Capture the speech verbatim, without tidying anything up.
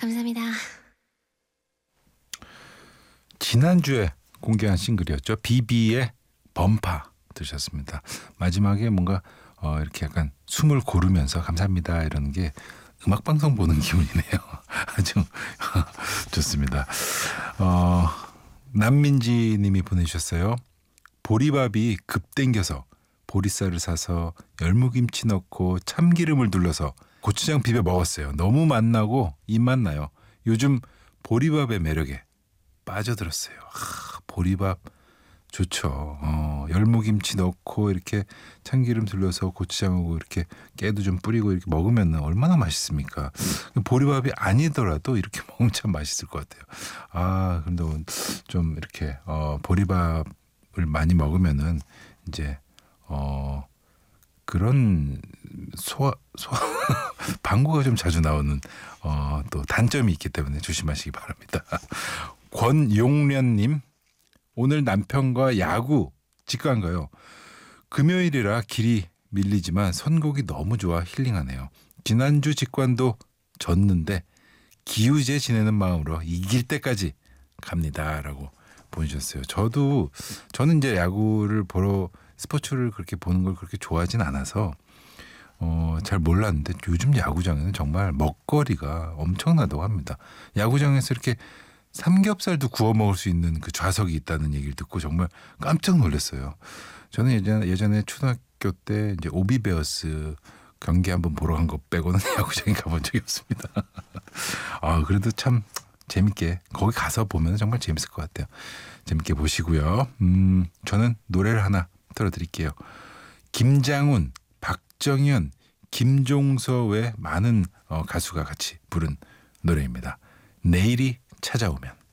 감사합니다. 지난주에 공개한 싱글이었죠. 비비의 범파 들으셨습니다. 마지막에 뭔가 어 이렇게 약간 숨을 고르면서 감사합니다 이런 게 음악방송 보는 기분이네요. 아주 좋습니다. 어, 남민지 님이 보내주셨어요. 보리밥이 급 땡겨서 보리쌀을 사서 열무김치 넣고 참기름을 둘러서 고추장 비벼 먹었어요. 너무 맛나고 입맛 나요. 요즘 보리밥의 매력에 빠져들었어요. 아, 보리밥 좋죠. 어, 열무김치 넣고 이렇게 참기름 둘러서 고추장하고 이렇게 깨도 좀 뿌리고 이렇게 먹으면 얼마나 맛있습니까? 보리밥이 아니더라도 이렇게 먹으면 참 맛있을 것 같아요. 아, 근데 좀 이렇게 어, 보리밥을 많이 먹으면은 이제 어, 그런 소화 소화 방구가 좀 자주 나오는 어, 또 단점이 있기 때문에 조심하시기 바랍니다. 권용련님. 오늘 남편과 야구 직관 가요. 금요일이라 길이 밀리지만 선곡이 너무 좋아 힐링하네요. 지난주 직관도 졌는데 기우제 지내는 마음으로 이길 때까지 갑니다라고 보내주셨어요. 저도 저는 이제 야구를 보러 스포츠를 그렇게 보는 걸 그렇게 좋아하진 않아서 어, 잘 몰랐는데 요즘 야구장에는 정말 먹거리가 엄청나다고 합니다. 야구장에서 이렇게 삼겹살도 구워 먹을 수 있는 그 좌석이 있다는 얘기를 듣고 정말 깜짝 놀랐어요. 저는 예전에, 예전에 초등학교 때 이제 오비베어스 경기 한번 보러 간 거 빼고는 야구장에 가본 적이 없습니다. 아, 그래도 참 재밌게 거기 가서 보면 정말 재밌을 것 같아요. 재밌게 보시고요. 음, 저는 노래를 하나 틀어드릴게요. 김장훈, 박정현, 김종서 외 많은 어, 가수가 같이 부른 노래입니다. 내일이 찾아오면.